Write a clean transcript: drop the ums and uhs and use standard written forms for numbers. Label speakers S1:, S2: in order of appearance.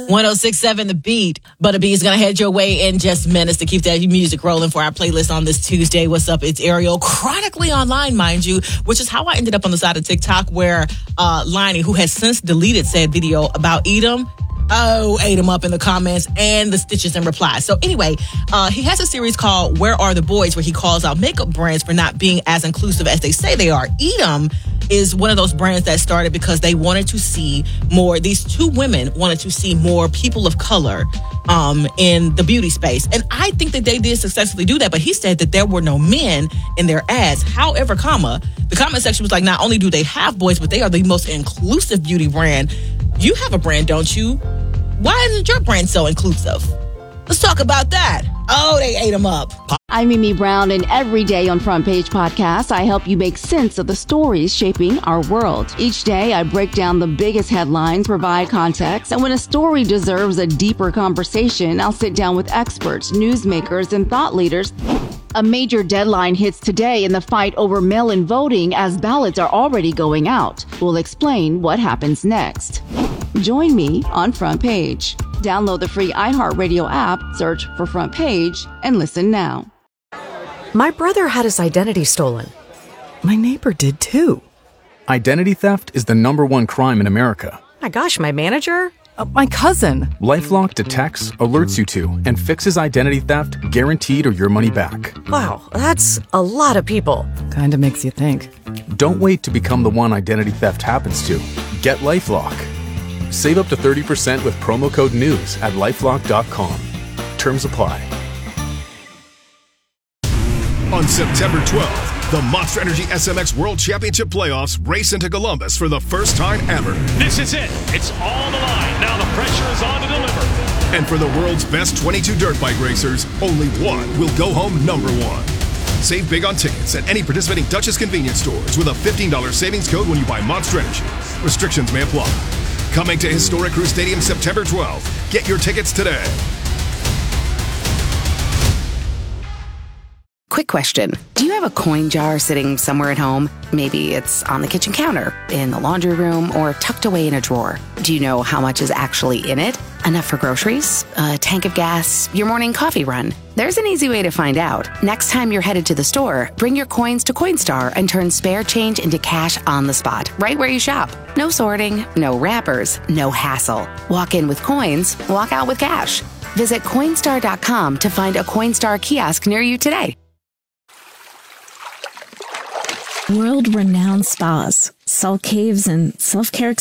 S1: 106.7 The Beat. Butter B is going to head your way in just minutes to keep that music rolling for our playlist on this Tuesday. What's up? It's Ariel. Chronically online, mind you, which is how I ended up on the side of TikTok where Liney, who has since deleted said video about Edom, ate him up in the comments and the stitches and replies. So anyway, he has a series called Where Are the Boys, where he calls out makeup brands for not being as inclusive as they say they are. Edom is one of those brands that started because they wanted to see more, these two women wanted to see more people of color in the beauty space. And I think that they did successfully do that, but he said that there were no men in their ads. However, the comment section was like, not only do they have boys, but they are the most inclusive beauty brand. You have a brand, don't you? Why isn't your brand so inclusive? Let's talk about that. Oh, they ate them up.
S2: I'm Mimi Brown, and every day on Front Page Podcast, I help you make sense of the stories shaping our world. Each day, I break down the biggest headlines, provide context, and when a story deserves a deeper conversation, I'll sit down with experts, newsmakers, and thought leaders. A major deadline hits today in the fight over mail-in voting as ballots are already going out. We'll explain what happens next. Join me on Front Page. Download the free iHeartRadio app, search for Front Page, and listen now.
S3: My brother had his identity stolen. My neighbor did too.
S4: Identity theft is the #1 crime in America.
S3: My gosh, my manager? My cousin.
S4: LifeLock detects, alerts you to, and fixes identity theft guaranteed or your money back.
S3: Wow, that's a lot of people.
S5: Kinda makes you think.
S4: Don't wait to become the one identity theft happens to. Get LifeLock. Save up to 30% with promo code NEWS at LifeLock.com. Terms apply.
S6: On September 12th, the Monster Energy SMX World Championship Playoffs race into Columbus for the first time ever.
S7: This is it. It's all on the line. Now the pressure is on to deliver.
S6: And for the world's best 22 dirt bike racers, only one will go home #1. Save big on tickets at any participating Dutchess convenience stores with a $15 savings code when you buy Monster Energy. Restrictions may apply. Coming to Historic Crew Stadium September 12th. Get your tickets today.
S8: Quick question. Do you have a coin jar sitting somewhere at home? Maybe it's on the kitchen counter, in the laundry room, or tucked away in a drawer. Do you know how much is actually in it? Enough for groceries? A tank of gas? Your morning coffee run? There's an easy way to find out. Next time you're headed to the store, bring your coins to Coinstar and turn spare change into cash on the spot, right where you shop. No sorting, no wrappers, no hassle. Walk in with coins, walk out with cash. Visit Coinstar.com to find a Coinstar kiosk near you today.
S9: World-renowned spas, salt caves, and self-care